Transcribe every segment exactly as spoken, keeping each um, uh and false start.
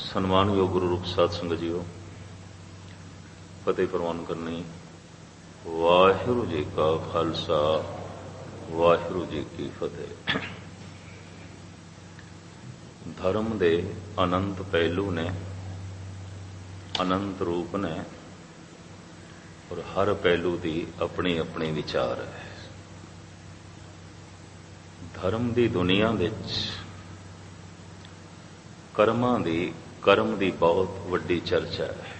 ਸਨਮਾਨਯੋਗ ਗੁਰੂ ਰੂਪ ਸਾਧ ਸੰਗਤ ਜੀਓ, ਫਤਿਹ ਪ੍ਰਵਾਨ ਕਰਨੀ। ਵਾਹਿਗੁਰੂ ਜੀ ਕਾ ਖਾਲਸਾ, ਵਾਹਿਗੁਰੂ ਜੀ ਕੀ ਫਤਿਹ। ਧਰਮ ਦੇ ਅਨੰਤ ਪਹਿਲੂ ਨੇ, ਅਨੰਤ ਰੂਪ ਨੇ, ਔਰ ਹਰ ਪਹਿਲੂ ਦੀ ਆਪਣੀ ਆਪਣੀ ਵਿਚਾਰ ਹੈ। ਧਰਮ ਦੀ ਦੁਨੀਆ ਵਿੱਚ ਕਰਮਾਂ ਦੀ ਕਰਮ ਦੀ ਬਹੁਤ ਵੱਡੀ ਚਰਚਾ ਹੈ।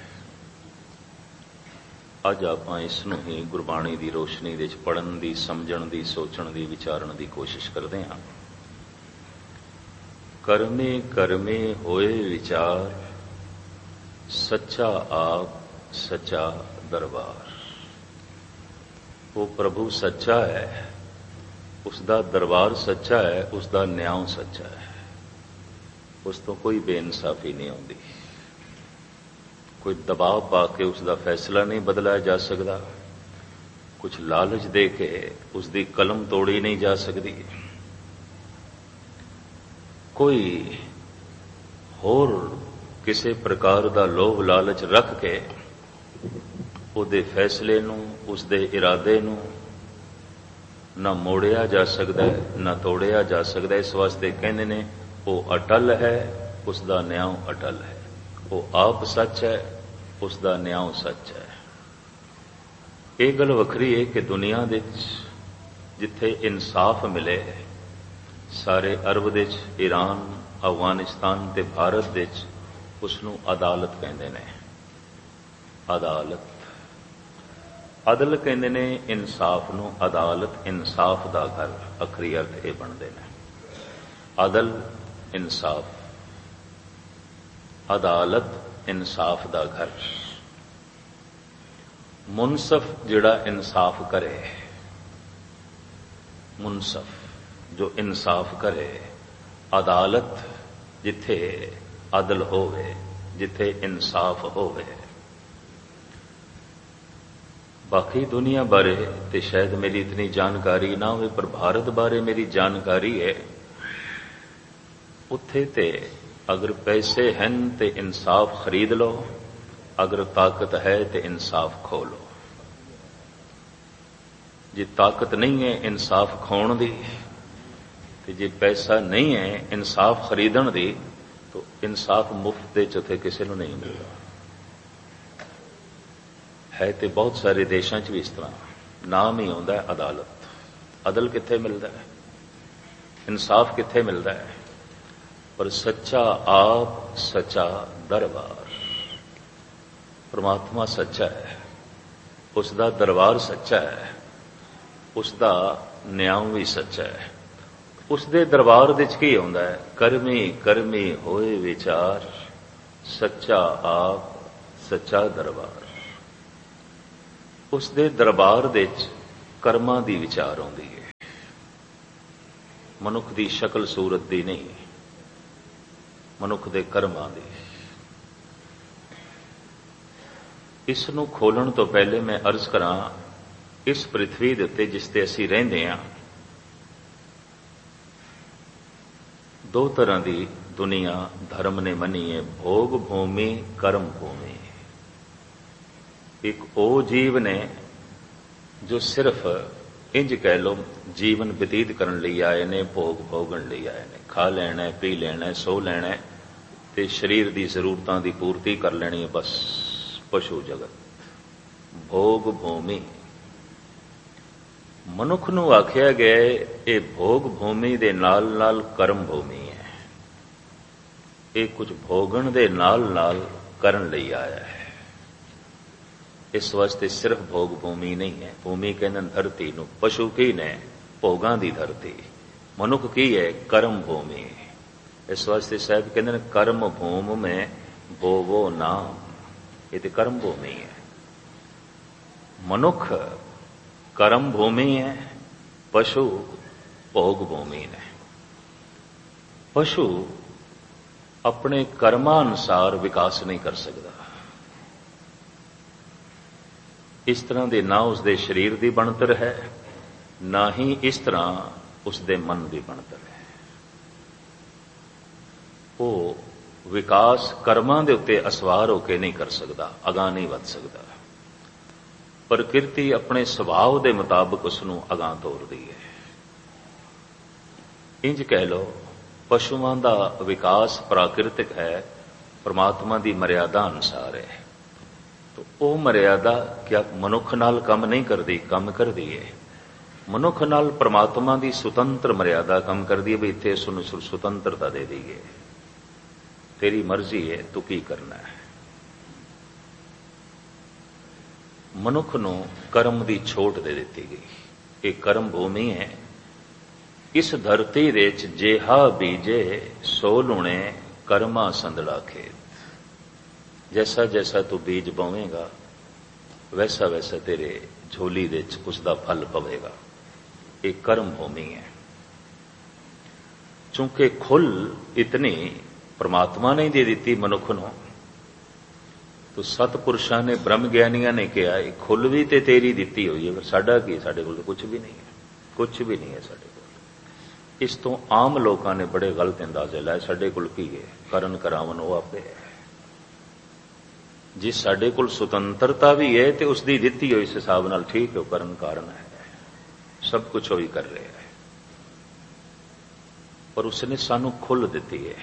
ਅੱਜ ਆਪਾਂ ਇਸ ਨੂੰ ਹੀ ਗੁਰਬਾਣੀ ਦੀ ਰੋਸ਼ਨੀ ਵਿੱਚ ਪੜ੍ਹਨ ਦੀ, ਸਮਝਣ ਦੀ, ਸੋਚਣ ਦੀ, ਵਿਚਾਰਨ ਦੀ ਕੋਸ਼ਿਸ਼ ਕਰਦੇ ਹਾਂ। ਕਰਮੇ ਕਰਮੇ ਹੋਏ ਵਿਚਾਰ, ਸੱਚਾ ਆਪ ਸੱਚਾ ਦਰਬਾਰ। ਉਹ ਪ੍ਰਭੂ ਸੱਚਾ ਹੈ, ਉਸ ਦਾ ਦਰਬਾਰ ਸੱਚਾ ਹੈ, ਉਸ ਦਾ ਨਿਆਂ ਸੱਚਾ ਹੈ। ਉਸ ਤੋਂ ਕੋਈ ਬੇਇਨਸਾਫੀ ਨਹੀਂ ਆਉਂਦੀ, ਕੋਈ ਦਬਾਅ ਪਾ ਕੇ ਉਸ ਦਾ ਫੈਸਲਾ ਨਹੀਂ ਬਦਲਾਇਆ ਜਾ ਸਕਦਾ, ਕੁਝ ਲਾਲਚ ਦੇ ਕੇ ਉਸ ਦੀ ਕਲਮ ਤੋੜੀ ਨਹੀਂ ਜਾ ਸਕਦੀ, ਕੋਈ ਹੋਰ ਕਿਸੇ ਪ੍ਰਕਾਰ ਦਾ ਲੋਭ ਲਾਲਚ ਰੱਖ ਕੇ ਉਹਦੇ ਫੈਸਲੇ ਨੂੰ, ਉਸ ਦੇ ਇਰਾਦੇ ਨੂੰ ਨਾ ਮੋੜਿਆ ਜਾ ਸਕਦਾ, ਨਾ ਤੋੜਿਆ ਜਾ ਸਕਦਾ। ਇਸ ਵਾਸਤੇ ਕਹਿੰਦੇ ਨੇ ਉਹ ਅਟਲ ਹੈ, ਉਸ ਦਾ ਨਿਆਂ ਅਟਲ ਹੈ। ਉਹ ਆਪ ਸੱਚ ਹੈ, ਉਸ ਦਾ ਨਿਆਂ ਸੱਚ ਹੈ। ਇਹ ਗੱਲ ਵੱਖਰੀ ਹੈ ਕਿ ਦੁਨੀਆ ਵਿੱਚ ਜਿੱਥੇ ਇਨਸਾਫ ਮਿਲੇ, ਸਾਰੇ ਅਰਬ ਵਿੱਚ, ਈਰਾਨ, ਅਫਗਾਨਿਸਤਾਨ ਤੇ ਭਾਰਤ ਵਿੱਚ ਉਸ ਨੂੰ ਅਦਾਲਤ ਕਹਿੰਦੇ ਨੇ। ਅਦਾਲਤ, ਅਦਲ ਕਹਿੰਦੇ ਨੇ ਇਨਸਾਫ ਨੂੰ। ਅਦਾਲਤ ਇਨਸਾਫ ਦਾ ਘਰ, ਅਖਰੀ ਅਰਥ ਇਹ ਬਣਦੇ ਨੇ। ਅਦਲ ਇਨਸਾਫ, ਅਦਾਲਤ ਇਨਸਾਫ ਦਾ ਘਰ। ਮੁਨਸਫ ਜਿਹੜਾ ਇਨਸਾਫ ਕਰੇ, ਮੁਨਸਫ ਜੋ ਇਨਸਾਫ ਕਰੇ। ਅਦਾਲਤ ਜਿੱਥੇ ਅਦਲ ਹੋਵੇ, ਜਿੱਥੇ ਇਨਸਾਫ ਹੋਵੇ। ਬਾਕੀ ਦੁਨੀਆ ਬਾਰੇ ਤੇ ਸ਼ਾਇਦ ਮੇਰੀ ਇਤਨੀ ਜਾਣਕਾਰੀ ਨਾ ਹੋਵੇ, ਪਰ ਭਾਰਤ ਬਾਰੇ ਮੇਰੀ ਜਾਣਕਾਰੀ ਹੈ। ਉੱਥੇ ਤੇ ਅਗਰ ਪੈਸੇ ਹਨ ਤੇ ਇਨਸਾਫ ਖਰੀਦ ਲਓ, ਅਗਰ ਤਾਕਤ ਹੈ ਤੇ ਇਨਸਾਫ ਖੋ ਲਓ। ਜੇ ਤਾਕਤ ਨਹੀਂ ਹੈ ਇਨਸਾਫ ਖੋਣ ਦੀ, ਤੇ ਜੇ ਪੈਸਾ ਨਹੀਂ ਹੈ ਇਨਸਾਫ ਖਰੀਦਣ ਦੀ, ਤਾਂ ਇਨਸਾਫ ਮੁਫਤ ਦੇ ਉੱਥੇ ਕਿਸੇ ਨੂੰ ਨਹੀਂ ਮਿਲਦਾ। ਹੈ ਤੇ ਬਹੁਤ ਸਾਰੇ ਦੇਸ਼ਾਂ 'ਚ ਵੀ ਇਸ ਤਰ੍ਹਾਂ ਨਾਮ ਹੀ ਆਉਂਦਾ ਹੈ ਅਦਾਲਤ। ਅਦਲ ਕਿੱਥੇ ਮਿਲਦਾ ਹੈ, ਇਨਸਾਫ ਕਿੱਥੇ ਮਿਲਦਾ ਹੈ? ਪਰ ਸੱਚਾ ਆਪ ਸੱਚਾ ਦਰਬਾਰ। ਪਰਮਾਤਮਾ ਸੱਚਾ ਹੈ, ਉਸ ਦਾ ਦਰਬਾਰ ਸੱਚਾ ਹੈ, ਉਸ ਦਾ ਨਿਆਂ ਵੀ ਸੱਚਾ ਹੈ। ਉਸ ਦੇ ਦਰਬਾਰ ਵਿੱਚ ਕੀ ਆਉਂਦਾ ਹੈ? ਕਰਮੀ ਕਰਮੀ ਹੋਏ ਵਿਚਾਰ, ਸੱਚਾ ਆਪ ਸੱਚਾ ਦਰਬਾਰ। ਉਸ ਦੇ ਦਰਬਾਰ ਵਿੱਚ ਕਰਮਾਂ ਦੀ ਵਿਚਾਰ ਆਉਂਦੀ ਹੈ, ਮਨੁੱਖ ਦੀ ਸ਼ਕਲ ਸੂਰਤ ਦੀ ਨਹੀਂ, ਮਨੁੱਖ ਦੇ ਕਰਮਾਂ ਦੀ। ਇਸ ਨੂੰ ਖੋਲਣ ਤੋਂ ਪਹਿਲੇ ਮੈਂ ਅਰਜ਼ ਕਰਾਂ, ਇਸ ਪ੍ਰਿਥਵੀ ਦੇ ਉੱਤੇ ਜਿਸ ਤੇ ਅਸੀਂ ਰਹਿੰਦੇ ਹਾਂ, ਦੋ ਤਰ੍ਹਾਂ ਦੀ ਦੁਨੀਆ ਧਰਮ ਨੇ ਮੰਨੀ ਹੈ, ਭੋਗ ਭੂਮੀ, ਕਰਮ ਭੂਮੀ। ਇੱਕ ਉਹ ਜੀਵ ਨੇ ਜੋ ਸਿਰਫ ਇੰਜ ਕਹਿ ਲਓ ਜੀਵਨ ਬਤੀਤ ਕਰਨ ਲਈ ਆਏ ਨੇ, ਭੋਗ ਭੋਗਣ ਲਈ ਆਏ ਨੇ। ਖਾ ਲੈਣਾ, ਪੀ ਲੈਣਾ, ਸੋ ਲੈਣਾ ਤੇ ਸਰੀਰ ਦੀ ਜ਼ਰੂਰਤਾਂ ਦੀ ਪੂਰਤੀ ਕਰ ਲੈਣੀ ਹੈ, ਬਸ। ਪਸ਼ੂ ਜਗਤ, ਭੋਗ ਭੂਮੀ। ਮਨੁੱਖ ਨੂੰ ਆਖਿਆ ਗਿਆ ਇਹ ਭੋਗ ਭੂਮੀ ਦੇ ਨਾਲ ਨਾਲ ਕਰਮ ਭੂਮੀ ਹੈ। ਇਹ ਕੁਝ ਭੋਗਣ ਦੇ ਨਾਲ ਨਾਲ ਕਰਨ ਲਈ ਆਇਆ ਹੈ। ਇਸ ਵਾਸਤੇ ਸਿਰਫ ਭੋਗ ਭੂਮੀ ਨਹੀਂ ਹੈ। ਭੂਮੀ ਕਹਿੰਦੇ ਧਰਤੀ ਨੂੰ, ਪਸ਼ੂ ਕੀ ਨੇ? ਭੋਗਾਂ ਦੀ ਧਰਤੀ। ਮਨੁੱਖ ਕੀ ਹੈ? ਕਰਮ ਭੂਮੀ। ਇਸ ਵਾਸਤੇ ਸਾਹਿਬ ਕਹਿੰਦੇ ਨੇ ਕਰਮ ਭੂਮ ਮੈਂ ਬੋਵੋ ਨਾਮ। ਇਹ ਤੇ ਕਰਮ ਭੂਮੀ ਹੈ। ਮਨੁੱਖ ਕਰਮ ਭੂਮੀ ਹੈ, ਪਸ਼ੂ ਭੋਗ ਭੂਮੀ ਨੇ। ਪਸ਼ੂ ਆਪਣੇ ਕਰਮਾਂ ਅਨੁਸਾਰ ਵਿਕਾਸ ਨਹੀਂ ਕਰ ਸਕਦਾ। ਇਸ ਤਰ੍ਹਾਂ ਦੇ ਨਾ ਉਸ ਦੇ ਸਰੀਰ ਦੀ ਬਣਤਰ ਹੈ, ਨਾ ਹੀ ਇਸ ਤਰ੍ਹਾਂ ਉਸ ਦੇ ਮਨ ਦੀ ਬਣਤਰ ਹੈ। ਉਹ ਵਿਕਾਸ ਕਰਮਾਂ ਦੇ ਉੱਤੇ ਅਸਵਾਰ ਹੋ ਕੇ ਨਹੀਂ ਕਰ ਸਕਦਾ, ਅਗਾਂਹ ਨਹੀਂ ਵੱਧ ਸਕਦਾ। ਪ੍ਰਕਿਰਤੀ ਆਪਣੇ ਸੁਭਾਅ ਦੇ ਮੁਤਾਬਕ ਉਸ ਨੂੰ ਅਗਾਂਹ ਤੋਰਦੀ ਹੈ। ਇੰਜ ਕਹਿ ਲਓ, ਪਸ਼ੂਆਂ ਦਾ ਵਿਕਾਸ ਪ੍ਰਾਕਿਰਤਿਕ ਹੈ, ਪਰਮਾਤਮਾ ਦੀ ਮਰਿਆਦਾ ਅਨੁਸਾਰ ਹੈ। ਤਾਂ ਉਹ ਮਰਿਆਦਾ ਕਿਆ ਮਨੁੱਖ ਨਾਲ ਕੰਮ ਨਹੀਂ ਕਰਦੀ? ਕੰਮ ਕਰਦੀ ਹੈ। ਮਨੁੱਖ ਨਾਲ ਪਰਮਾਤਮਾ ਦੀ ਸੁਤੰਤਰ ਮਰਿਆਦਾ ਕੰਮ ਕਰਦੀ ਹੈ ਵੀ ਇੱਥੇ ਇਸ ਨੂੰ ਸੁਤੰਤਰਤਾ ਦੇ ਦਈਏ, ਤੇਰੀ ਮਰਜ਼ੀ ਹੈ, ਤੂੰ ਕੀ ਕਰਨਾ ਹੈ। ਮਨੁੱਖ ਨੂੰ ਕਰਮ ਦੀ ਛੋਟ ਦੇ ਦਿੱਤੀ ਗਈ। ਇਹ ਕਰਮ ਭੂਮੀ ਹੈ। ਇਸ ਧਰਤੀ ਦੇ ਵਿੱਚ ਜਿਹਾ ਬੀਜੇ ਸੋ ਲੁਣੇ ਕਰਮਾ ਸੰਦੜਾ ਖੇਤ। ਜੈਸਾ ਜੈਸਾ ਤੂੰ ਬੀਜ ਬੋਵੇਂਗਾ ਵੈਸਾ ਵੈਸਾ ਤੇਰੇ ਝੋਲੀ ਦੇ ਵਿੱਚ ਉਸ ਦਾ ਫਲ ਪਵੇਗਾ। ਇਹ ਕਰਮ ਭੂਮੀ ਹੈ। ਚੂੰਕਿ ਖੁੱਲ ਇਤਨੀ ਪਰਮਾਤਮਾ ਨੇ ਦੇ ਦਿੱਤੀ ਮਨੁੱਖ ਨੂੰ, ਤੋ ਸਤਪੁਰਸ਼ਾਂ ਨੇ, ਬ੍ਰਹਮ ਗਿਆਨੀਆਂ ਨੇ ਕਿਹਾ ਇਹ ਖੁੱਲ ਵੀ ਤੇ ਤੇਰੀ ਦਿੱਤੀ ਹੋਈ ਹੈ, ਪਰ ਸਾਡਾ ਕੀ? ਸਾਡੇ ਕੋਲ ਕੁਝ ਵੀ ਨਹੀਂ ਹੈ, ਕੁਝ ਵੀ ਨਹੀਂ ਹੈ ਸਾਡੇ ਕੋਲ। ਇਸ ਤੋਂ ਆਮ ਲੋਕਾਂ ਨੇ ਬੜੇ ਗਲਤ ਅੰਦਾਜ਼ੇ ਲਾਏ, ਸਾਡੇ ਕੋਲ ਕੀ ਹੈ? ਕਰਨ ਕਰਾਵਨ ਉਹ ਆਪੇ ਹੈ। ਜੇ ਸਾਡੇ ਕੋਲ ਸੁਤੰਤਰਤਾ ਵੀ ਹੈ ਤੇ ਉਸ ਦੀ ਦਿੱਤੀ ਹੋਈ ਇਸ ਹਿਸਾਬ ਨਾਲ ਠੀਕ ਹੈ, ਉਹ ਕਰਨ ਕਾਰਨ ਹੈ, ਸਭ ਕੁਝ ਉਹੀ ਕਰ ਰਿਹਾ ਹੈ। ਪਰ ਉਸਨੇ ਸਾਨੂੰ ਖੁੱਲ ਦਿੱਤੀ ਹੈ।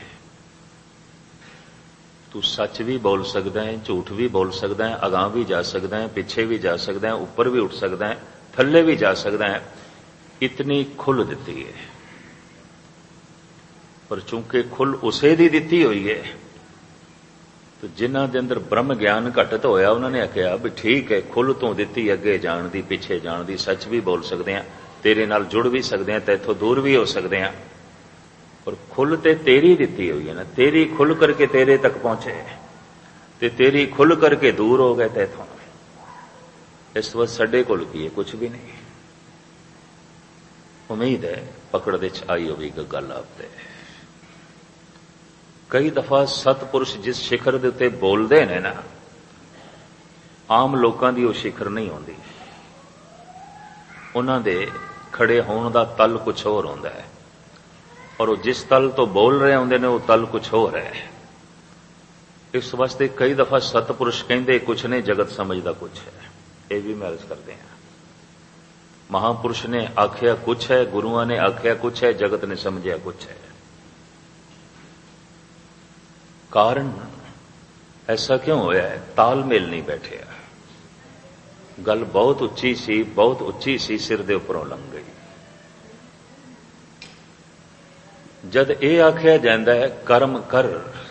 ਤੂੰ ਸੱਚ ਵੀ ਬੋਲ ਸਕਦਾ ਹੈ, ਝੂਠ ਵੀ ਬੋਲ ਸਕਦਾ ਹੈ, ਅਗਾਂਹ ਵੀ ਜਾ ਸਕਦਾ ਹੈ, ਪਿੱਛੇ ਵੀ ਜਾ ਸਕਦਾ ਹੈ, ਉੱਪਰ ਵੀ ਉੱਠ ਸਕਦਾ ਹੈ, ਥੱਲੇ ਵੀ ਜਾ ਸਕਦਾ ਹੈ। ਇਤਨੀ ਖੁੱਲ ਦਿੱਤੀ ਹੈ। ਪਰ ਚੂੰਕਿ ਖੁੱਲ ਉਸੇ ਦੀ ਦਿੱਤੀ ਹੋਈ ਹੈ, ਤੇ ਜਿਨ੍ਹਾਂ ਦੇ ਅੰਦਰ ਬ੍ਰਹਮ ਗਿਆਨ ਘਟਤ ਹੋਇਆ ਉਹਨਾਂ ਨੇ ਆਖਿਆ ਵੀ ਠੀਕ ਹੈ, ਖੁੱਲ ਤੋਂ ਦਿੱਤੀ, ਅੱਗੇ ਜਾਣ ਦੀ, ਪਿੱਛੇ ਜਾਣ ਦੀ, ਸੱਚ ਵੀ ਬੋਲ ਸਕਦੇ ਹਾਂ, ਤੇਰੇ ਨਾਲ ਜੁੜ ਵੀ ਸਕਦੇ ਹਾਂ, ਤੇ ਇੱਥੋਂ ਦੂਰ ਵੀ ਹੋ ਸਕਦੇ ਹਾਂ। ਪਰ ਖੁੱਲ ਤੇ ਤੇਰੀ ਦਿੱਤੀ ਹੋਈ ਹੈ ਨਾ, ਤੇਰੀ ਖੁੱਲ ਕਰਕੇ ਤੇਰੇ ਤੱਕ ਪਹੁੰਚੇ ਤੇ ਤੇਰੀ ਖੁੱਲ ਕਰਕੇ ਦੂਰ ਹੋ ਗਏ ਤੇਥੋਂ। ਇਸ ਵਕਤ ਸਾਡੇ ਕੋਲ ਕੀ ਹੈ? ਕੁਝ ਵੀ ਨਹੀਂ। ਉਮੀਦ ਹੈ ਪਕੜ ਦੇ ਚ ਆਈ ਹੋਵੇਗੀ ਗੱਲ ਆਪ ਤੇ। ਕਈ ਦਫਾ ਸਤਪੁਰਸ਼ ਜਿਸ ਸਿਖਰ ਦੇ ਉੱਤੇ ਬੋਲਦੇ ਨੇ ਨਾ, ਆਮ ਲੋਕਾਂ ਦੀ ਉਹ ਸਿਖਰ ਨਹੀਂ ਹੁੰਦੀ। ਉਹਨਾਂ ਦੇ ਖੜੇ ਹੋਣ ਦਾ ਤਲ ਕੁਝ ਹੋਰ ਹੁੰਦਾ ਹੈ, ਔਰ ਉਹ ਜਿਸ ਤਲ ਤੋਂ ਬੋਲ ਰਹੇ ਹੁੰਦੇ ਨੇ ਉਹ ਤਲ ਕੁਝ ਹੋਰ ਹੈ। ਇਸ ਵਾਸਤੇ ਕਈ ਦਫਾ ਸਤਪੁਰਸ਼ ਕਹਿੰਦੇ ਕੁਝ ਨੇ, ਜਗਤ ਸਮਝਦਾ ਕੁਝ ਹੈ। ਇਹ ਵੀ ਮੈਂ ਅਰਜ਼ ਕਰਦੇ ਹਾਂ, ਮਹਾਪੁਰਸ਼ ਨੇ ਆਖਿਆ ਕੁਝ ਹੈ, ਗੁਰੂਆਂ ਨੇ ਆਖਿਆ ਕੁਝ ਹੈ, ਜਗਤ ਨੇ ਸਮਝਿਆ ਕੁਝ ਹੈ। ਕਾਰਨ ਐਸਾ ਕਿਉਂ ਹੋਇਆ ਹੈ? ਤਾਲਮੇਲ ਨਹੀਂ ਬੈਠਿਆ। ਗੱਲ ਬਹੁਤ ਉੱਚੀ ਸੀ, ਬਹੁਤ ਉੱਚੀ ਸੀ, ਸਿਰ ਦੇ ਉੱਪਰੋਂ ਲੰਘ ਗਈ। ਜਦ ਇਹ ਆਖਿਆ ਜਾਂਦਾ ਹੈ ਕਰਮ ਕਰ,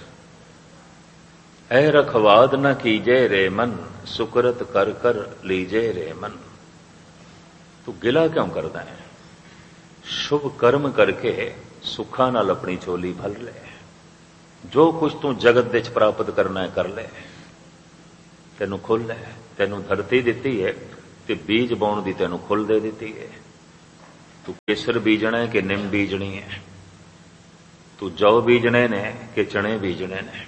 ਐ ਰਖਵਾਦ ਨ ਕੀਜੇ ਰੇ ਮਨ, ਸੁਕਰਤ ਕਰ ਕਰ ਲੀਜੇ ਰੇ ਮਨ। ਤੂੰ ਗਿਲਾ ਕਿਉਂ ਕਰਦਾ ਹੈ? ਸ਼ੁਭ ਕਰਮ ਕਰਕੇ ਸੁੱਖਾਂ ਨਾਲ ਆਪਣੀ ਝੋਲੀ ਭਰ ਲੈ। ਜੋ ਕੁਝ ਤੂੰ ਜਗਤ ਦੇ ਵਿੱਚ ਪ੍ਰਾਪਤ ਕਰਨਾ ਹੈ ਕਰ ਲੈ। ਤੈਨੂੰ ਖੁੱਲ੍ਹ ਹੈ, ਤੈਨੂੰ ਧਰਤੀ ਦਿੱਤੀ ਹੈ ਤੇ ਬੀਜ ਬਾਉਣ ਦੀ ਤੈਨੂੰ ਖੁੱਲ੍ਹ ਦੇ ਦਿੱਤੀ ਹੈ। ਤੂੰ ਕੇਸਰ ਬੀਜਣਾ ਹੈ ਕਿ ਨਿੰਮ ਬੀਜਣੀ ਹੈ? ਤੂੰ ਜੌ ਬੀਜਣੇ ਨੇ ਕਿ ਚਣੇ ਬੀਜਣੇ ਨੇ?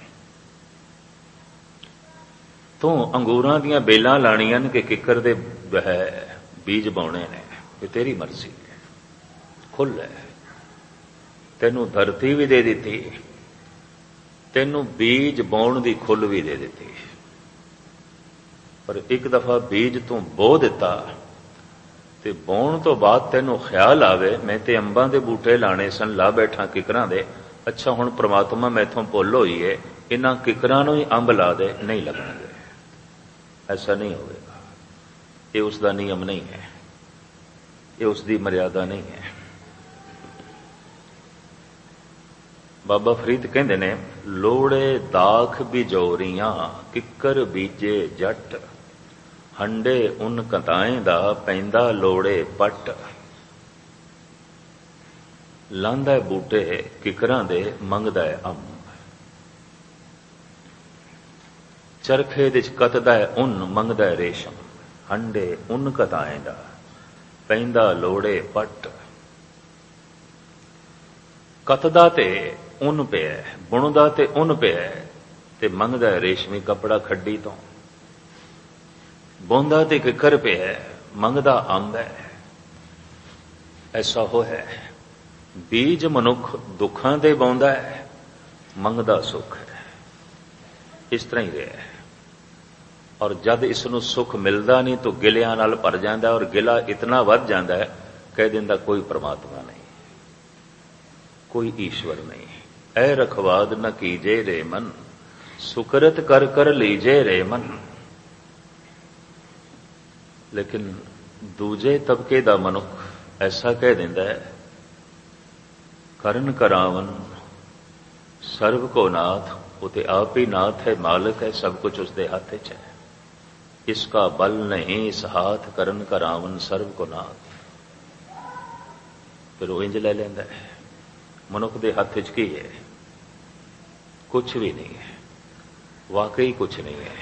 ਤੂੰ ਅੰਗੂਰਾਂ ਦੀਆਂ ਬੇਲਾਂ ਲਾਣੀਆਂ ਨੇ ਕਿ ਕਿੱਕਰ ਦੇ ਬੀਜ ਬਾਉਣੇ ਨੇ? ਇਹ ਤੇਰੀ ਮਰਜ਼ੀ ਹੈ। ਖੁੱਲ੍ਹ ਹੈ। ਤੈਨੂੰ ਧਰਤੀ ਵੀ ਦੇ ਦਿੱਤੀ, ਤੈਨੂੰ ਬੀਜ ਬਾਉਣ ਦੀ ਖੁੱਲ੍ਹ ਵੀ ਦੇ ਦਿੱਤੀ। ਪਰ ਇੱਕ ਦਫਾ ਬੀਜ ਤੂੰ ਬੋ ਦਿੱਤਾ ਤੇ ਬਾਉਣ ਤੋਂ ਬਾਅਦ ਤੈਨੂੰ ਖਿਆਲ ਆਵੇ ਮੈਂ ਤੇ ਅੰਬਾਂ ਦੇ ਬੂਟੇ ਲਾਣੇ ਸਨ, ਲਾ ਬੈਠਾ ਕਿਕਰਾਂ ਦੇ। ਅੱਛਾ ਹੁਣ ਪ੍ਰਮਾਤਮਾ ਮੈਥੋਂ ਭੁੱਲ ਹੋਈ ਹੈ, ਇਹਨਾਂ ਕਿਕਰਾਂ ਨੂੰ ਹੀ ਅੰਬ ਲਾ ਦੇ, ਨਹੀਂ ਲੱਗਣਗੇ। ਐਸਾ ਨਹੀਂ ਹੋਵੇਗਾ। ਇਹ ਉਸ ਦਾ ਨਿਯਮ ਨਹੀਂ ਹੈ, ਇਹ ਉਸ ਦੀ ਮਰਿਆਦਾ ਨਹੀਂ ਹੈ। ਬਾਬਾ ਫਰੀਦ ਕਹਿੰਦੇ ਨੇ, ਲੋੜੇ ਦਾਖ ਬਿਜੋਰੀਆਂ ਕਿੱਕਰ ਬੀਜੇ ਜੱਟ, ਹੰਡੇ ਉਨ ਕਤਾਏ ਦਾ ਪੈਂਦਾ ਲੋੜੇ ਪੱਟ। ਲਾਂਦਾ ਬੂਟੇ ਕਿਕਰਾਂ ਦੇ ਮੰਗਦਾ ਅੰਬ, ਚਰਖੇ ਦੇ ਚ ਕਤਦਾ ਉਨ ਮੰਗਦਾ ਰੇਸ਼ਮ, ਹੰਡੇ ਉਨ ਕਤਾਏ ਦਾ ਪੈਂਦਾ ਲੋੜੇ ਪੱਟ। ਕਤਦਾ ਤੇ ਉਨ ਪਿਆ, ਬੁਣਦਾ ਤੇ ਉਨ ਪਿਆ ਤੇ ਮੰਗਦਾ ਰੇਸ਼ਮੀ ਕੱਪੜਾ ਖੱਡੀ ਤੋਂ। ਬੋਂਦਾ ਤੇ ਕਿੱਕਰ ਪਿਆ, ਮੰਗਦਾ ਅੰਬ ਹੈ। ਐਸਾ ਹੋ ਹੈ। ਬੀਜ ਮਨੁੱਖ ਦੁੱਖਾਂ ਦੇ ਬਾਉਂਦਾ ਹੈ, ਮੰਗਦਾ ਸੁੱਖ ਹੈ। ਇਸ ਤਰ੍ਹਾਂ ਹੀ ਰਿਹਾ। ਔਰ ਜਦ ਇਸ ਨੂੰ ਸੁੱਖ ਮਿਲਦਾ ਨਹੀਂ ਤਾਂ ਗਿਲਿਆਂ ਨਾਲ ਭਰ ਜਾਂਦਾ, ਔਰ ਗਿਲਾ ਇਤਨਾ ਵੱਧ ਜਾਂਦਾ ਹੈ, ਕਹਿ ਦਿੰਦਾ ਕੋਈ ਪ੍ਰਮਾਤਮਾ ਨਹੀਂ, ਕੋਈ ਈਸ਼ਵਰ ਨਹੀਂ। ਐ ਰਖਵਾਦ ਨ ਕੀਜੇ ਰੇ ਮਨ, ਸੁਕਰਤ ਕਰ ਕਰ ਲੀਜੇ ਰੇ ਮਨ। ਲੇਕਿਨ ਦੂਜੇ ਤਬਕੇ ਦਾ ਮਨੁੱਖ ਐਸਾ ਕਹਿ ਦਿੰਦਾ ਹੈ, ਕਰਨ ਕਰਾਵਨ ਸਰਬ ਕੋ ਨਾਥ। ਉਹ ਤੇ ਆਪ ਹੀ ਨਾਥ ਹੈ, ਮਾਲਕ ਹੈ, ਸਭ ਕੁਝ ਉਸਦੇ ਹੱਥ 'ਚ ਹੈ। ਇਸਕਾ ਬਲ ਨਹੀਂ ਇਸ ਹਾਥ, ਕਰਨ ਕਰਾਵਨ ਸਰਬ ਕੋ ਨਾਥ। ਫਿਰ ਉਹ ਇੰਜ ਲੈ ਲੈਂਦਾ ਹੈ। ਮਨੁੱਖ ਦੇ ਹੱਥ 'ਚ ਕੀ ਹੈ? ਕੁਛ ਵੀ ਨਹੀਂ ਹੈ, ਵਾਕਈ ਕੁਛ ਨਹੀਂ ਹੈ।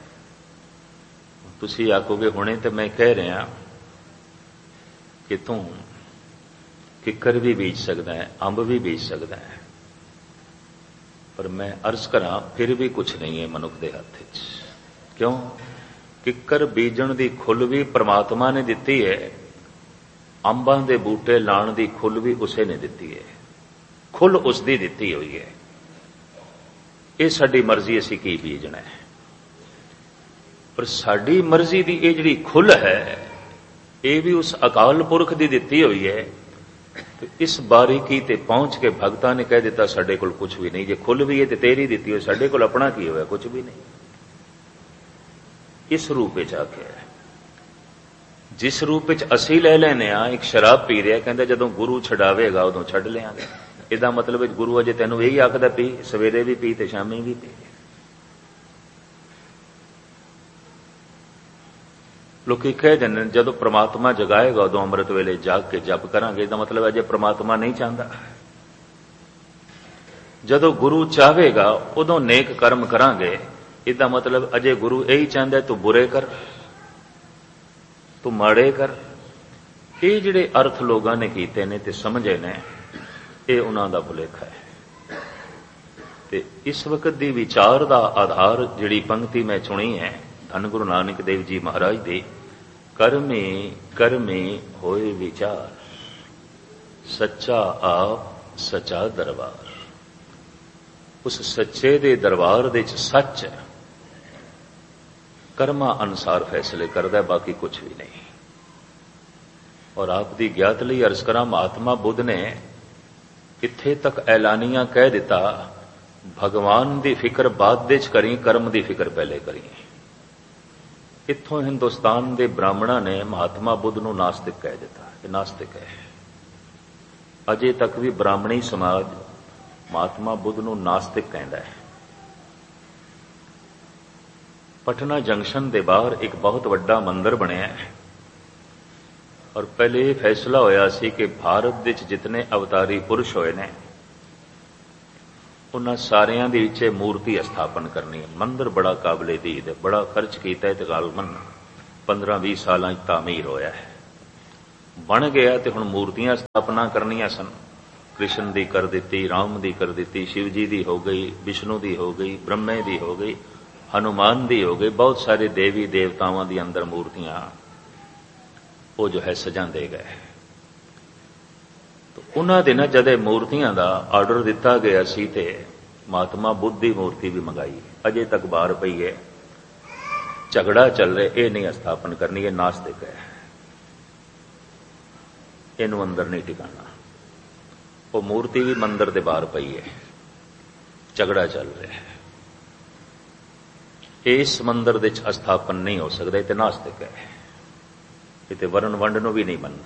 ਤੁਸੀਂ ਆਖੋਗੇ ਹੁਣੇ ਤੇ ਮੈਂ ਕਹਿ ਰਿਹਾ ਕਿ ਤੂੰ ਕਿੱਕਰ ਵੀ ਬੀਜ ਸਕਦਾ ਹੈ, ਅੰਬ ਵੀ ਬੀਜ ਸਕਦਾ ਹੈ, ਪਰ ਮੈਂ ਅਰਜ਼ ਕਰਾਂ ਫਿਰ ਵੀ ਕੁਛ ਨਹੀਂ ਹੈ ਮਨੁੱਖ ਦੇ ਹੱਥ 'ਚ। ਕਿਉਂ? ਕਿੱਕਰ ਬੀਜਣ ਦੀ ਖੁੱਲ੍ਹ ਵੀ ਪ੍ਰਮਾਤਮਾ ਨੇ ਦਿੱਤੀ ਹੈ, ਅੰਬਾਂ ਦੇ ਬੂਟੇ ਲਾਉਣ ਦੀ ਖੁੱਲ੍ਹ ਵੀ ਉਸੇ ਨੇ ਦਿੱਤੀ ਹੈ। ਖੁੱਲ੍ਹ ਉਸ ਦੀ ਦਿੱਤੀ ਹੋਈ ਹੈ। ਇਹ ਸਾਡੀ ਮਰਜ਼ੀ, ਅਸੀਂ ਕੀ ਬੀਜਣਾ ਹੈ। ਪਰ ਸਾਡੀ ਮਰਜ਼ੀ ਦੀ ਇਹ ਜਿਹੜੀ ਖੁੱਲ੍ਹ ਹੈ, ਇਹ ਵੀ ਉਸ ਅਕਾਲ ਪੁਰਖ ਦੀ ਦਿੱਤੀ ਹੋਈ ਹੈ। ਤੇ ਇਸ ਬਾਰੀਕੀ ਤੇ ਪਹੁੰਚ ਕੇ ਭਗਤਾਂ ਨੇ ਕਹਿ ਦਿੱਤਾ ਸਾਡੇ ਕੋਲ ਕੁਝ ਵੀ ਨਹੀਂ। ਜੇ ਖੁੱਲ੍ਹ ਵੀ ਹੈ ਤੇ ਤੇਰੀ ਦਿੱਤੀ ਹੋਈ, ਸਾਡੇ ਕੋਲ ਆਪਣਾ ਕੀ ਹੋਇਆ? ਕੁਝ ਵੀ ਨਹੀਂ। ਇਸ ਰੂਪ ਵਿੱਚ ਆਖਿਆ, ਜਿਸ ਰੂਪ ਵਿੱਚ ਅਸੀਂ ਲੈ ਲੈਨੇ ਆ। ਇੱਕ ਸ਼ਰਾਬ ਪੀ ਰਿਹਾ, ਕਹਿੰਦਾ ਜਦੋਂ ਗੁਰੂ ਛਡਾਵੇਗਾ ਉਦੋਂ ਛੱਡ ਲਿਆਂਗੇ। ਇਹਦਾ ਮਤਲਬ ਵਿੱਚ ਗੁਰੂ ਅਜੇ ਤੈਨੂੰ ਇਹੀ ਆਖਦਾ ਪੀ, ਸਵੇਰੇ ਵੀ ਪੀ ਤੇ ਸ਼ਾਮੀ ਵੀ ਪੀ। ਲੋਕੀ ਕਹਿ ਦਿੰਦੇ ਜਦੋਂ ਪ੍ਰਮਾਤਮਾ ਜਗਾਏਗਾ ਉਦੋਂ ਅੰਮ੍ਰਿਤ ਵੇਲੇ ਜਾਗ ਕੇ ਜਪ ਕਰਾਂਗੇ। ਇਹਦਾ ਮਤਲਬ ਅਜੇ ਪ੍ਰਮਾਤਮਾ ਨਹੀਂ ਚਾਹੁੰਦਾ। ਜਦੋਂ ਗੁਰੂ ਚਾਹੇਗਾ ਉਦੋਂ ਨੇਕ ਕਰਮ ਕਰਾਂਗੇ। ਇਹਦਾ ਮਤਲਬ ਅਜੇ ਗੁਰੂ ਇਹੀ ਚਾਹੁੰਦਾ ਤੂੰ ਬੁਰੇ ਕਰ, ਤੂੰ ਮਾੜੇ ਕਰ। ਇਹ ਜਿਹੜੇ ਅਰਥ ਲੋਕਾਂ ਨੇ ਕੀਤੇ ਨੇ ਤੇ ਸਮਝੇ ਨੇ, ਇਹ ਉਹਨਾਂ ਦਾ ਭੁਲੇਖਾ ਹੈ। ਤੇ ਇਸ ਵਕਤ ਦੀ ਵਿਚਾਰ ਦਾ ਆਧਾਰ ਜਿਹੜੀ ਪੰਕਤੀ ਮੈਂ ਚੁਣੀ ਹੈ ਧੰਨ ਗੁਰੂ ਨਾਨਕ ਦੇਵ ਜੀ ਮਹਾਰਾਜ ਦੀ, ਕਰਮੇ ਕਰਮੇ ਹੋਏ ਵਿਚਾਰ, ਸੱਚਾ ਆਪ ਸੱਚਾ ਦਰਬਾਰ। ਉਸ ਸੱਚੇ ਦੇ ਦਰਬਾਰ ਦੇ ਵਿੱਚ ਸੱਚ ਹੈ, ਕਰਮਾਂ ਅਨੁਸਾਰ ਫੈਸਲੇ ਕਰਦਾ, ਬਾਕੀ ਕੁਝ ਵੀ ਨਹੀਂ। ਔਰ ਆਪ ਦੀ ਗਿਆਤ ਲਈ ਅਰਜ਼ ਕਰਾਂ, ਮਹਾਤਮਾ ਬੁੱਧ ਨੇ ਇੱਥੇ ਤੱਕ ਐਲਾਨੀਆਂ ਕਹਿ ਦਿੱਤਾ, ਭਗਵਾਨ ਦੀ ਫਿਕਰ ਬਾਅਦ ਵਿੱਚ ਕਰੀ, ਕਰਮ ਦੀ ਫਿਕਰ ਪਹਿਲੇ ਕਰੀ। ਇੱਥੋਂ ਹਿੰਦੁਸਤਾਨ ਦੇ ਬ੍ਰਾਹਮਣਾਂ ਨੇ ਮਹਾਤਮਾ ਬੁੱਧ ਨੂੰ ਨਾਸਤਿਕ ਕਹਿ ਦਿੱਤਾ, ਇਹ ਨਾਸਤਿਕ ਹੈ। ਅਜੇ ਤੱਕ ਵੀ ਬ੍ਰਾਹਮਣੀ ਸਮਾਜ ਮਹਾਤਮਾ ਬੁੱਧ ਨੂੰ ਨਾਸਤਿਕ ਕਹਿੰਦਾ ਹੈ। ਪਟਨਾ ਜੰਕਸ਼ਨ ਦੇ ਬਾਹਰ ਇੱਕ ਬਹੁਤ ਵੱਡਾ ਮੰਦਿਰ ਬਣਿਆ ਹੈ, ਔਰ ਪਹਿਲੇ ਇਹ ਫੈਸਲਾ ਹੋਇਆ ਸੀ ਕਿ ਭਾਰਤ ਵਿੱਚ ਜਿਤਨੇ ਅਵਤਾਰੀ ਪੁਰਸ਼ ਹੋਏ ਨੇ ਉਹਨਾਂ ਸਾਰਿਆਂ ਦੇ ਵਿੱਚ ਮੂਰਤੀ ਸਥਾਪਨ ਕਰਨੀ ਹੈ। ਮੰਦਿਰ ਬੜਾ ਕਾਬਲੇ ਦੀਦ ਹੈ, ਬੜਾ ਖਰਚ ਕੀਤਾ ਹੈ ਤੇ ਗਾਲਮਨ ਪੰਦਰਾਂ ਵੀਹ ਸਾਲਾਂ 'ਚ ਤਾਮੀਰ ਹੋਇਆ ਹੈ, ਬਣ ਗਿਆ। ਤੇ ਹੁਣ ਮੂਰਤੀਆਂ ਸਥਾਪਨਾ ਕਰਨੀਆਂ ਸਨ। ਕ੍ਰਿਸ਼ਨ ਦੀ ਕਰ ਦਿੱਤੀ, ਰਾਮ ਦੀ ਕਰ ਦਿੱਤੀ, ਸ਼ਿਵ ਜੀ ਦੀ ਹੋ ਗਈ, ਵਿਸ਼ਨੂੰ ਦੀ ਹੋ ਗਈ, ਬ੍ਰਹਮੇ ਦੀ ਹੋ ਗਈ, ਹਨੂਮਾਨ ਦੀ ਹੋ ਗਈ। ਬਹੁਤ ਸਾਰੇ ਦੇਵੀ ਦੇਵਤਾਵਾਂ ਦੀ ਅੰਦਰ ਮੂਰਤੀਆਂ ਉਹ ਜੋ ਹੈ ਸਜਾਉਂਦੇ ਗਏ। ਉਹਨਾਂ ਦੇ ਨਾ ਜਦੇ ਮੂਰਤੀਆਂ ਦਾ ਆਰਡਰ ਦਿੱਤਾ ਗਿਆ ਸੀ ਤੇ ਮਹਾਤਮਾ ਬੁੱਧ ਦੀ ਮੂਰਤੀ ਵੀ ਮੰਗਾਈ, ਅਜੇ ਤੱਕ ਬਾਹਰ ਪਈ ਹੈ। ਝਗੜਾ ਚੱਲ ਰਿਹਾ, ਇਹ ਨਹੀਂ ਸਥਾਪਨ ਕਰਨੀ, ਇਹ ਨਾਸਤਿਕ ਹੈ, ਇਹਨੂੰ ਅੰਦਰ ਨਹੀਂ ਟਿਕਾਣਾ। ਉਹ ਮੂਰਤੀ ਵੀ ਮੰਦਿਰ ਦੇ ਬਾਹਰ ਪਈ ਹੈ, ਝਗੜਾ ਚੱਲ ਰਿਹਾ ਹੈ। ਇਸ ਮੰਦਿਰ ਦੇ ਵਿੱਚ ਸਥਾਪਨ ਨਹੀਂ ਹੋ ਸਕਦਾ, ਇਹ ਤੇ ਨਾਸਤਿਕ ਹੈ। ਇਹ ਤੇ ਵਰਨ ਵੰਡ ਨੂੰ ਵੀ ਨਹੀਂ ਮੰਨਦਾ।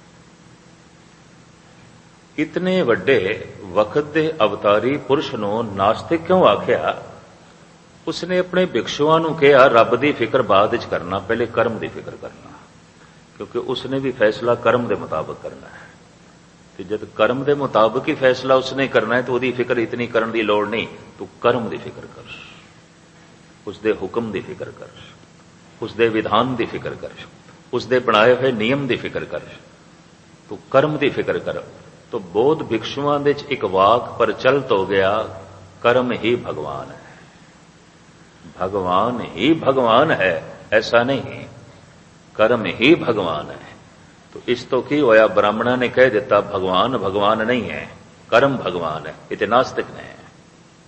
ਇਤਨੇ ਵੱਡੇ ਵਕਤ ਦੇ ਅਵਤਾਰੀ ਪੁਰਸ਼ ਨੂੰ ਨਾਸਤਿਕ ਕਿਉਂ ਆਖਿਆ? ਉਸਨੇ ਆਪਣੇ ਭਿਕਸ਼ੂਆਂ ਨੂੰ ਕਿਹਾ ਰੱਬ ਦੀ ਫਿਕਰ ਬਾਅਦ ਵਿੱਚ ਕਰਨਾ, ਪਹਿਲੇ ਕਰਮ ਦੀ ਫਿਕਰ ਕਰਨਾ, ਕਿਉਂਕਿ ਉਸਨੇ ਵੀ ਫੈਸਲਾ ਕਰਮ ਦੇ ਮੁਤਾਬਕ ਕਰਨਾ ਹੈ। ਤੇ ਜਦ ਕਰਮ ਦੇ ਮੁਤਾਬਕ ਹੀ ਫੈਸਲਾ ਉਸਨੇ ਕਰਨਾ ਹੈ ਤਾਂ ਉਹਦੀ ਫਿਕਰ ਇਤਨੀ ਕਰਨ ਦੀ ਲੋੜ ਨਹੀਂ। ਤੂੰ ਕਰਮ ਦੀ ਫਿਕਰ ਕਰ, ਉਸਦੇ ਹੁਕਮ ਦੀ ਫਿਕਰ ਕਰ, ਉਸਦੇ ਵਿਧਾਨ ਦੀ ਫਿਕਰ ਕਰ, ਉਸਦੇ ਬਣਾਏ ਹੋਏ ਨਿਯਮ ਦੀ ਫਿਕਰ ਕਰ, ਤੂੰ ਕਰਮ ਦੀ ਫਿਕਰ ਕਰ। तो बौद्ध भिक्षुओं दे एक वाक प्रचलित हो गया, कर्म ही भगवान है। भगवान ही भगवान है ऐसा नहीं, कर्म ही भगवान है। तो इस तो की होया, ब्राह्मणा ने कह दिता भगवान भगवान नहीं है, कर्म भगवान है। इतने नास्तिक ने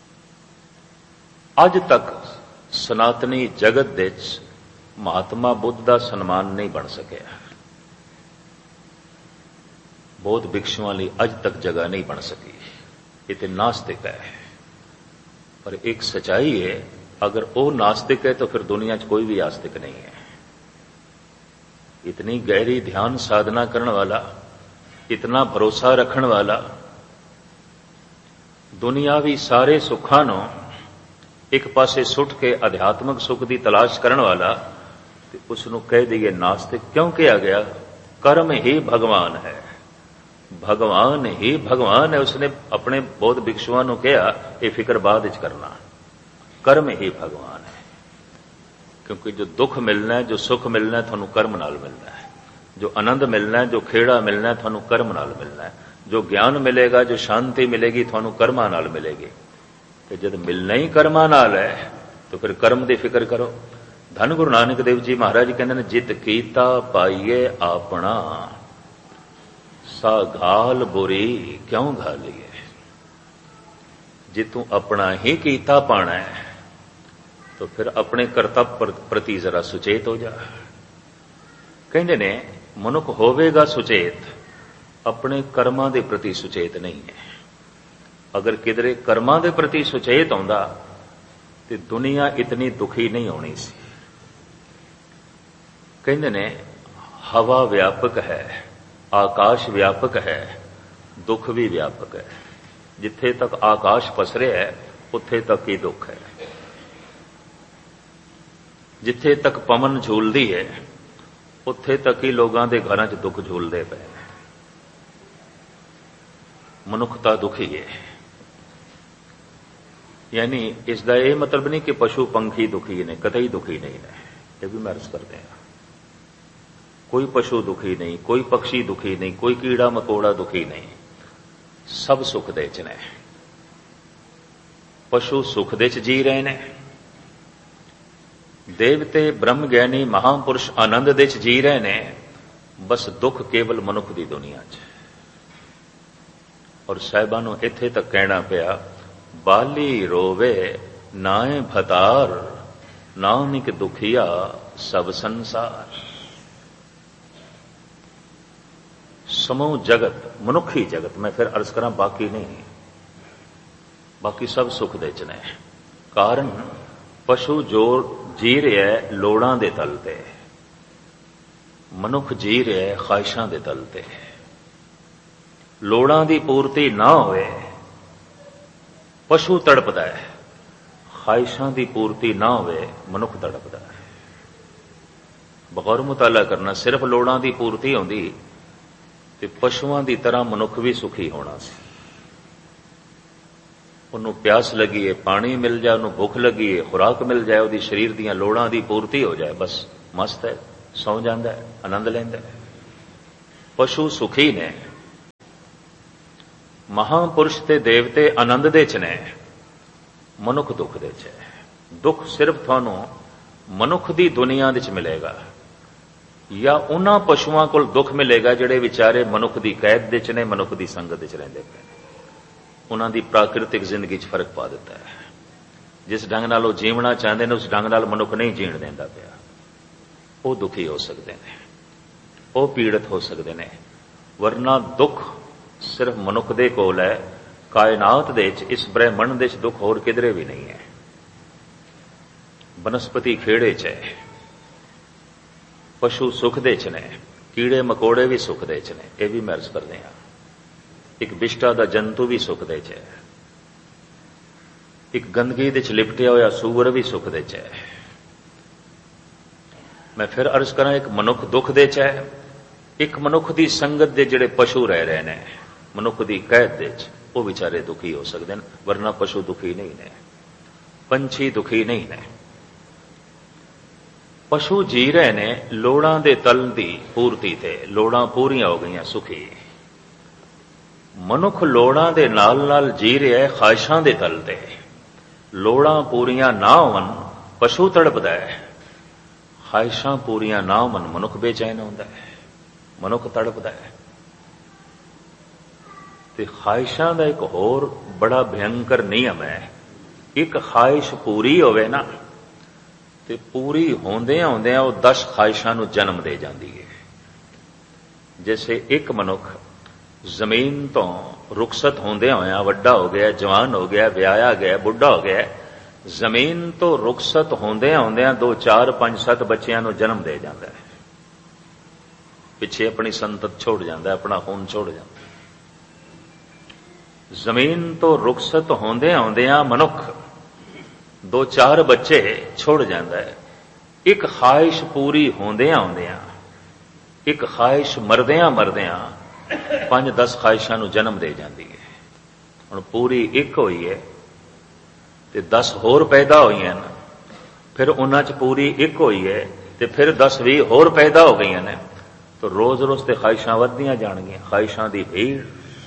ਅੱਜ ਤੱਕ ਸਨਾਤਨੀ ਜਗਤ ਦੇ ਵਿੱਚ ਮਹਾਤਮਾ ਬੁੱਧ ਦਾ ਸਨਮਾਨ ਨਹੀਂ ਬਣ ਸਕਿਆ। ਬੌਧ ਭਿਕਸ਼ੂਆਂ ਲਈ ਅੱਜ ਤੱਕ ਜਗ੍ਹਾ ਨਹੀਂ ਬਣ ਸਕੀ। ਇਹ ਤੇ ਨਾਸਤਿਕ ਹੈ। ਪਰ ਇੱਕ ਸਚਾਈ ਹੈ, ਅਗਰ ਉਹ ਨਾਸਤਿਕ ਹੈ ਤਾਂ ਫਿਰ ਦੁਨੀਆ 'ਚ ਕੋਈ ਵੀ ਆਸਤਿਕ ਨਹੀਂ ਹੈ। इतनी गहरी ध्यान साधना करने वाला, इतना भरोसा रखने वाला, दुनियावी सारे सुखां नूं एक पासे सुट के अध्यात्मक सुख की तलाश करने वाला, ते उसनूं कह दईए नास्तिक क्यों कहा गया? कर्म ही भगवान है, भगवान ही भगवान है। उसने अपने बौद्ध भिक्षुओं नूं कहा यह फिक्र बाद विच करना, कर्म ही भगवान है। क्योंकि जो दुख मिलना है, जो सुख मिलना है, थानू कर्म नाल मिलना है। जो आनंद मिलना है, जो खेड़ा मिलना है, थानू कर्म नाल मिलना है। जो ज्ञान मिलेगा, जो शांति मिलेगी, थानू कर्मां नाल मिलेगी। तो जब मिलना ही कर्मां नाल है तो फिर कर्म की फिक्र करो। धन गुरु नानक देव जी महाराज कहते हैं, जित कीता पाइए अपना, सा घाल बुरी क्यों घालिए। जे तू अपना ही कीता पाना है तो फिर अपने कर्तव्य प्रति जरा सुचेत हो जा। कहते ने मनुख होवेगा सुचेत, अपने कर्मां दे प्रति सुचेत नहीं है। अगर किधरे कर्मां दे प्रति सुचेत आउंदा तो दुनिया इतनी दुखी नहीं होनी सी। कहते ने हवा व्यापक है, आकाश व्यापक है, दुख भी व्यापक है। जिथे तक आकाश पसरे है उत्थे तक ही दुख है। जिथे तक पवन झूलदी है उत्थे तक ही लोगों के घरां 'च दुख झूलदे पे। मनुखता दुखी है। यानी इसका यह मतलब नहीं कि पशु पंखी दुखी ने, कतई दुखी नहीं ने। यह भी मैं अर्ज करते हैं, कोई पशु दुखी नहीं, कोई पक्षी दुखी नहीं, कोई कीड़ा मकोड़ा दुखी नहीं। सब सुख दे च ने। पशु सुख दे च जी रहे ने, देवते ब्रह्म ज्ञानी महापुरुष आनंद दे च जी रहे ने। बस दुख केवल मनुख की दुनिया च। और साहिबां नूं इत्थे तक कहना पिया, बाली रोवे नाए भतार, नानक दुखिया सब संसार। समूह जगत, मनुखी जगत, मैं फिर अर्ज करा बाकी नहीं, बाकी सब सुख दे च ने। कारण पशु जो जी रहा है लोड़ां दे तल ते, मनुख जी रहा है ख्वाहिशां दे तल ते। लोड़ां दी पूर्ति ना होए पशु तड़पदा है, ख्वाहिशां दी पूर्ति ना होए मनुख तड़पदा है। बगौर मुताला करना, सिर्फ लोड़ां दी पूर्ति होंदी ते पशुआं दी तरह मनुख भी सुखी होना सी। उन्हों प्यास लगी है, पानी मिल जाए, उन्होंने भुख लगी है, खुराक मिल जाए, उसकी शरीर दी लोड़ां दी पूर्ति हो जाए, बस मस्त है, सौ जाता है, आनंद लैंदा है। पशु सुखी ने, महापुरुष ते देवते आनंद दे च ने, मनुख दुख दे च है। दुख सिर्फ थानू मनुख दी दुनिया दे च मिलेगा, या उन्हां पशुआं कोल दुख मिलेगा जिहड़े विचारे मनुख दी कैद दे च ने, मनुख दी संगत दे च रहिंदे पे। उन्हां दी प्राकृतिक जिंदगी च फर्क पा दिता है। जिस ढंग नाल वो जीवना चाहते हैं उस ढंग नाल मनुख नहीं जीण देंदा पिया। वो दुखी हो सकते हैं, वो पीड़ित हो सकते हैं। वरना दुख सिर्फ मनुख दे कोल है, कायनात दे च, इस ब्रह्मंड दे च दुख होर किधरे भी नहीं है। बनस्पति खेड़े च है, पशु सुख दे च ने, कीड़े मकोड़े भी सुख दे च ने। यह भी मैं अर्ज करते हैं, एक विष्टा दा जंतु भी सुख दे च है, एक गंदगी दे च लिपटिया होया सूअर भी सुख दे च है। मैं फिर अर्ज करा, एक मनुख दुख दे च है, एक मनुख दी संगत दे जिहड़े पशु रह रहे ने, मनुख दी कैद दे च, वो बेचारे दुखी हो सकते हैं। वरना पशु दुखी नहीं ने, पंछी दुखी नहीं ने। पशु जी रहे ने लोड़ां दे तल दी पूर्ति ते, लोड़ां पूरियां हो गईयां, सुखी। मनुख लोड़ां दे नाल नाल जी रहा है ख्वाहिशां दे तल ते। लोड़ां पूरियां ना होवन पशु तड़पदा है, ख्वाहिशां पूरियां ना होवन मनुख बेचैन होंदा है, मनुख तड़पदा है। ते ख्वाहिशां दा एक होर बड़ा भयंकर नियम है एक ख्वाहिश पूरी होवे ना ते पूरी होंदियां होंदियां वो दस ख्वाहिशां नूं जन्म दे जाती है। जैसे एक मनुख जमीन तो रुखसत होंदे होया वड्डा हो गया, जवान हो गया, विआया गया, बुढ़ा हो गया, जमीन तो रुखसत होंदे होंदे दो चार पांच सत्त बच्चियां नूं जन्म दे जाता है, पिछे अपनी संतत छोड़ जाता है, अपना खून छोड़ जाता है। जमीन तो रुखसत होंदे होंदे मनुख दो चार बच्चे छोड़ जाता है। एक ख्वाहिश पूरी होंदे होंदे एक ख्वाहिश मरदियां मरदियां पांच दस ख्वाहिशां नूं जन्म दे जाती है। हुण पूरी एक होई है ते दस होर पैदा होई हैं, फिर उन्हां च पूरी एक होई है ते फिर दस भी होर पैदा हो गई ने, तो रोज रोज ते ख्वाहिशां वधदियां जाणगियां, ख्वाहिशां दी भीड़।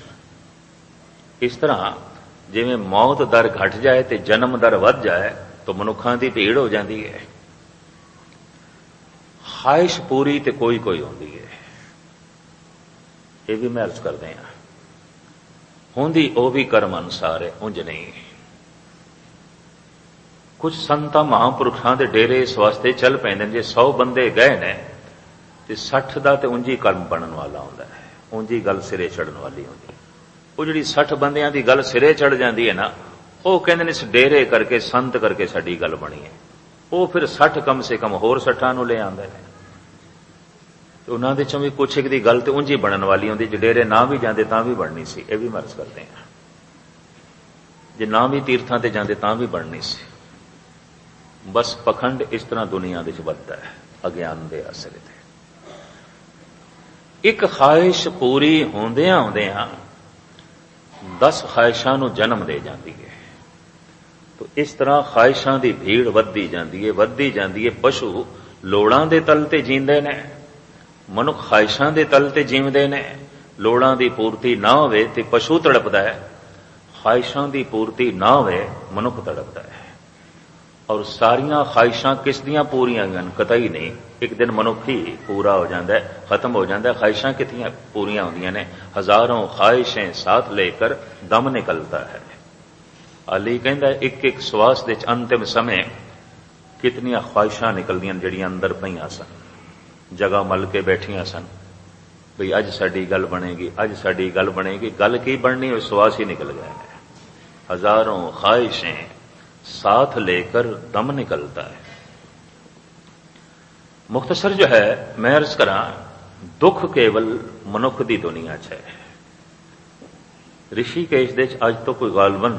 इस तरह जिवें मौत दर घट जाए ते जन्म दर वध जाए तो मनुखां दी भीड़ हो जाती है। ख्वाहिश पूरी ते कोई कोई होंदी है, ये भी मैं अर्ज करदे हां। होंदी वो भी कर्म अनुसार है, उंज नहीं। कुछ संतां महापुरुषां दे डेरे इस वास्ते चल पैंदे ने, जे सौ बंदे गए ने ते सठ दा ते उंज ही कर्म बनन वाला हुंदा है, उंज ही गल सिरे चढ़न वाली हुंदी। वो जिहड़ी सठ बंदियां दी गल सिरे चढ़ जाती है ना, वो कहंदे ने इस डेरे करके संत करके साडी गल बनी है। वो फिर सठ कम से कम होर सठां नूं ले आंदे ने, तो उन्हां दे चों भी कुछ एक दी गल ते उंज ही बनन वाली हुंदी, जे डेरे ना भी जांदे तां भी बननी सी। ये भी मर्ज करदे हां, जे ना भी तीर्थां ते जांदे तां भी बननी सी। बस पखंड इस तरह दुनिया दे च वधदा है, अज्ञान दे असर ते। एक ख्वाहिश पूरी होंदियां होंदियां दस ख्वाहिशां नूं जन्म दे जाती है। तो इस तरह ख्वाहिशां दी भीड़ वधदी जाती है, वधदी जाती है। पशु लोड़ां दे तल ते जींदे ने, मनुख ख्वाहिशां दे तल ते जीवदे ने। लोड़ां दी पूर्ति ना होवे ते पशु तड़पदा है, ख्वाहिशां दी पूर्ति ना होवे मनुख तड़पदा है। और सारियां ख्वाहिशां किस दियां पूरियां होईयां? कतई नहीं। एक दिन मनुख ही पूरा हो जाता है, खत्म हो जाता है। ख्वाहिशां कितनियां पूरियां होंदियां ने? हजारों ख्वाहिशें साथ लेकर दम निकलता है। अली कहंदा एक एक श्वास दे अंतिम समय कितनियां ख्वाहिशां निकलदियां जिहड़ियां अंदर पईयां सन, जगह मल के बैठियां सन, बई अज साडी गल बनेगी, अज साडी गल बनेगी। गल की बननी? वो श्वास ही निकल गए हैं। हजारों ख्वाहिशें साथ लेकर दम निकलता है। मुख्तसर जो है मैं अर्ज करा, दुख केवल मनुख दी दुनिया च है। ऋषिकेश दे अज तो कोई गालबन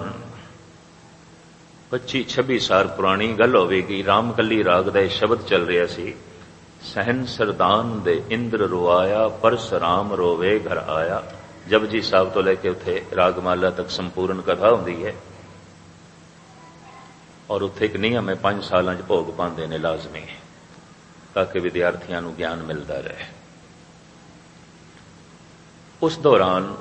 पच्ची छब्बी साल पुरानी गल होवेगी। रामकली राग दा शब्द चल रहा सी, सहन सरदान दे इंद्र रोआया, परसराम रोवे घर आया। जपजी साहब तो लेके उथे रागमाला तक संपूर्ण कथा होंदी है, और उत्थे एक नियम है, पांच सालां च भोग पांदे ने लाजमी, ताकि विद्यार्थियों को ज्ञान मिलता रहे। उस दौरान